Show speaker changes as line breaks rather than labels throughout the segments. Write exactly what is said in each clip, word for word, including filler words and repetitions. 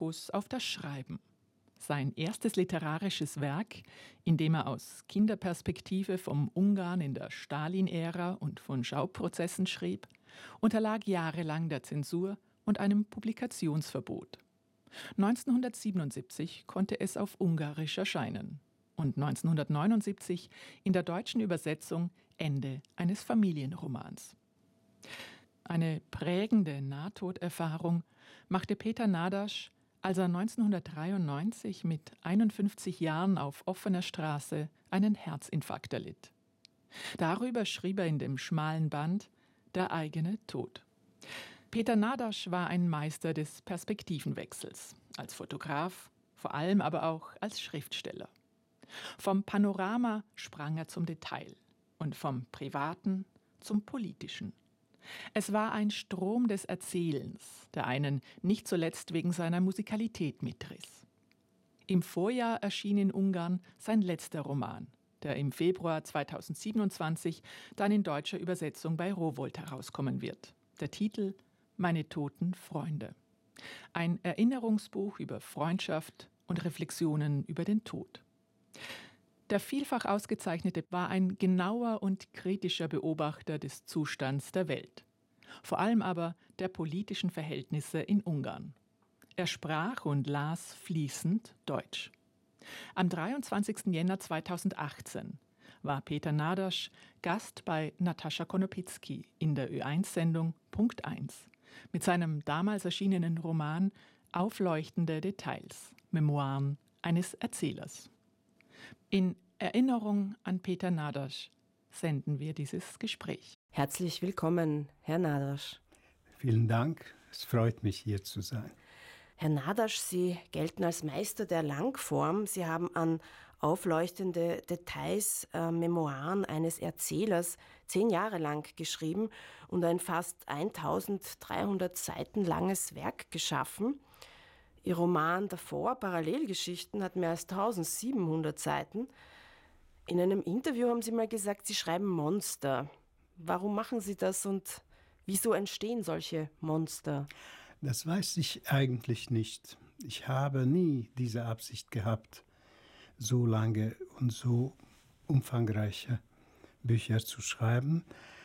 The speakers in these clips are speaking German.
Fokus auf das Schreiben. Sein erstes literarisches Werk, in dem er aus Kinderperspektive vom Ungarn in der Stalin-Ära und von Schauprozessen schrieb, unterlag jahrelang der Zensur und einem Publikationsverbot. neunzehnhundertsiebenundsiebzig konnte es auf Ungarisch erscheinen und neunzehnhundertneunundsiebzig in der deutschen Übersetzung Ende eines Familienromans. Eine prägende Nahtoderfahrung machte Peter Nadasch, als er neunzehnhundertdreiundneunzig mit einundfünfzig Jahren auf offener Straße einen Herzinfarkt erlitt. Darüber schrieb er in dem schmalen Band Der eigene Tod. Peter Nadasch war ein Meister des Perspektivenwechsels, als Fotograf, vor allem aber auch als Schriftsteller. Vom Panorama sprang er zum Detail und vom Privaten zum Politischen. Es war ein Strom des Erzählens, der einen nicht zuletzt wegen seiner Musikalität mitriss. Im Vorjahr erschien in Ungarn sein letzter Roman, der im Februar zweitausendsiebenundzwanzig dann in deutscher Übersetzung bei Rowohlt herauskommen wird. Der Titel Meine toten Freunde. Ein Erinnerungsbuch über Freundschaft und Reflexionen über den Tod. Der vielfach Ausgezeichnete war ein genauer und kritischer Beobachter des Zustands der Welt, vor allem aber der politischen Verhältnisse in Ungarn. Er sprach und las fließend Deutsch. Am dreiundzwanzigsten Jänner zweitausendachtzehn war Peter Nadasch Gast bei Natascha Konopitzki in der Ö eins Sendung Punkt eins mit seinem damals erschienenen Roman Aufleuchtende Details, Memoiren eines Erzählers. In Erinnerung an Peter Nadasch senden wir dieses Gespräch.
Herzlich willkommen, Herr Nadasch.
Vielen Dank, es freut mich, hier zu sein.
Herr Nadasch, Sie gelten als Meister der Langform. Sie haben an aufleuchtende Details, äh, Memoiren eines Erzählers zehn Jahre lang geschrieben und ein fast eintausenddreihundert Seiten langes Werk geschaffen. Ihr Roman davor, Parallelgeschichten, hat mehr als eintausendsiebenhundert Seiten. In einem Interview haben Sie mal gesagt, Sie schreiben Monster. Warum machen Sie das und wieso entstehen solche Monster?
Das weiß ich eigentlich nicht. Ich habe nie diese Absicht gehabt, so lange und so umfangreiche Bücher zu schreiben.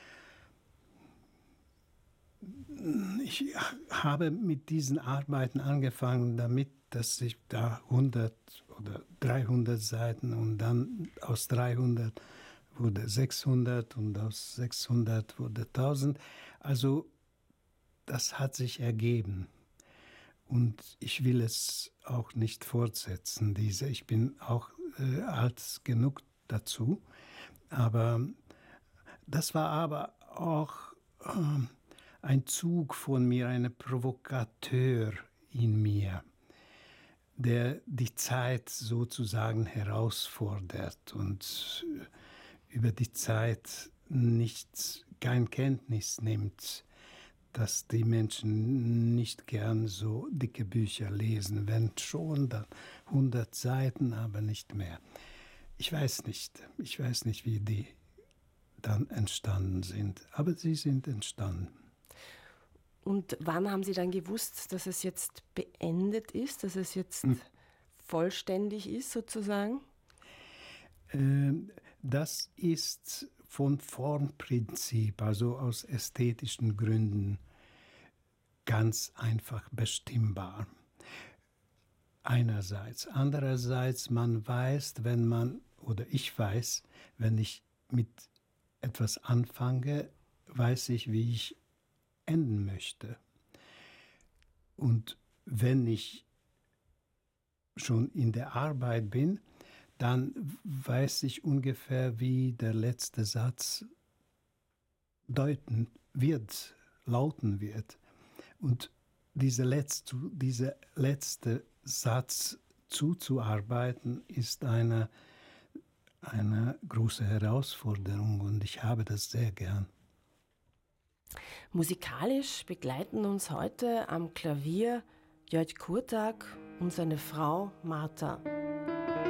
Ich habe mit diesen Arbeiten angefangen damit, dass ich da hundert oder dreihundert Seiten und dann aus dreihundert wurde sechshundert und aus sechshundert wurde tausend. Also das hat sich ergeben und ich will es auch nicht fortsetzen. Diese, ich bin auch äh, alt genug dazu, aber das war aber auch äh, ein Zug von mir, ein Provokateur in mir, der die Zeit sozusagen herausfordert und über die Zeit nicht kein Kenntnis nimmt, dass die Menschen nicht gern so dicke Bücher lesen, wenn schon dann hundert Seiten, aber nicht mehr. Ich weiß nicht, ich weiß nicht, wie die dann entstanden sind, aber sie sind entstanden.
Und wann haben Sie dann gewusst, dass es jetzt beendet ist, dass es jetzt hm. vollständig ist sozusagen?
Das ist von Formprinzip, also aus ästhetischen Gründen, ganz einfach bestimmbar. Einerseits. Andererseits, man weiß, wenn man, oder ich weiß, wenn ich mit etwas anfange, weiß ich, wie ich enden möchte. Und wenn ich schon in der Arbeit bin, dann weiß ich ungefähr, wie der letzte Satz deuten wird, lauten wird. Und diese letzte, dieser letzte Satz zuzuarbeiten, ist eine, eine große Herausforderung und ich habe das sehr gern.
Musikalisch begleiten uns heute am Klavier Jörg Kurtag und seine Frau Martha.